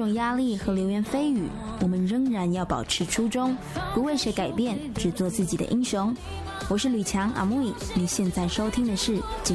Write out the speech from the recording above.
种压力和流言蜚语，我们仍然要保持初衷，不为谁改变，只做自己的英雄。我是吕强阿木，你现在收听的是